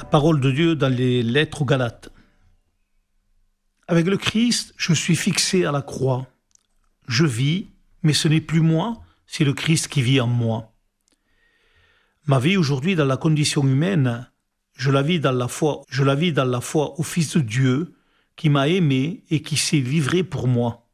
Parole de Dieu dans les Lettres aux Galates. Avec le Christ, je suis fixé à la croix. Je vis, mais ce n'est plus moi, c'est le Christ qui vit en moi. Ma vie aujourd'hui dans la condition humaine, je la vis dans la foi au Fils de Dieu qui m'a aimé et qui s'est livré pour moi.